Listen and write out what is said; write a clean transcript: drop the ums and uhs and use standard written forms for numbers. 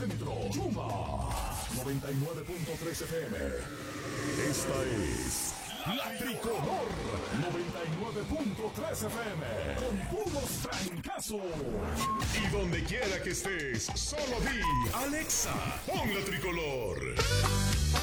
Centro, Yuma, 99.3 FM. Esta es La Tricolor, 99.3 FM, con puros trancazos. Y donde quiera que estés, solo di, Alexa, pon La Tricolor.